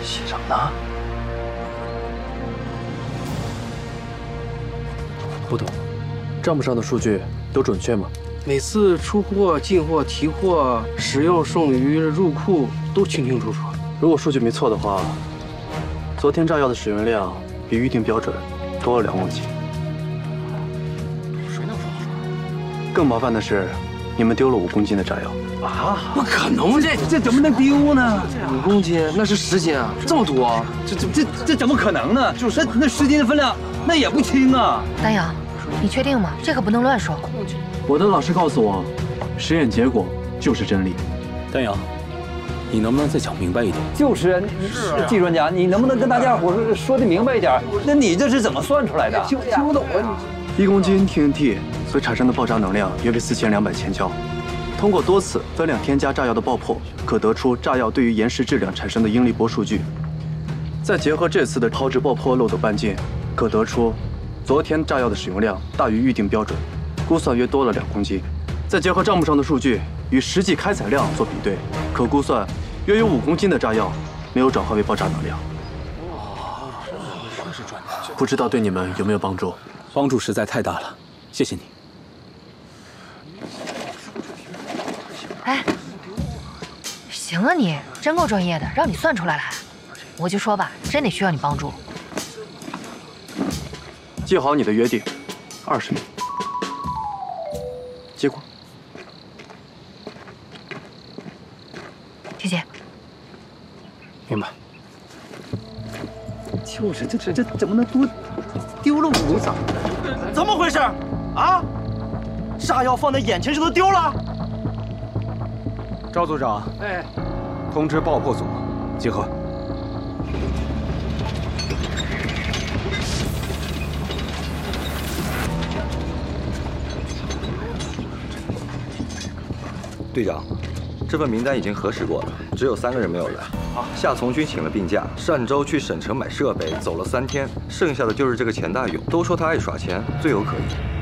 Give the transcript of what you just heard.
写什么呢？ 不懂，账目上的数据都准确吗？ 每次出货、进货、提货、使用剩余入库都清清楚楚。 如果数据没错的话，昨天炸药的使用量比预定标准多了2公斤。 谁能说好？ 更麻烦的是，你们丢了5公斤的炸药。 啊！ 不可能， 这怎么能丢呢 5公斤那是10斤啊，这么多， 这怎么可能呢？就是那10斤的分量，那也不轻啊！ 丹阳，你确定吗？这可不能乱说。 我的老师告诉我，实验结果就是真理。 丹阳，你能不能再讲明白一点？ 就是季专家，你能不能跟大家伙说的明白一点？那你这是怎么算出来的？听不懂啊 ！1公斤 TNT 所产生的爆炸能量约为4200千焦。通过多次分量添加炸药的爆破，可得出炸药对于岩石质量产生的应力波数据。再结合这次的抛掷爆破漏斗半径，可得出昨天炸药的使用量大于预定标准，估算约多了2公斤。再结合账目上的数据与实际开采量做比对，可估算约有5公斤的炸药没有转化为爆炸能量。不知道对你们有没有帮助？ 帮助实在太大了，谢谢你。 哎，行啊你，真够专业的，让你算出来了。我就说吧，真得需要你帮助。 记好你的约定，20秒。接过。 谢谢。 明白。 就是这怎么能丢了5咋？ 怎么回事？啊？炸药放在眼前就都丢了？ 赵组长， 哎， 通知爆破组集合。 队长，这份名单已经核实过了，只有3个人没有来。夏从军请了病假，单周去省城买设备，走了3天，剩下的就是这个钱大勇。都说他爱耍钱，罪有可疑。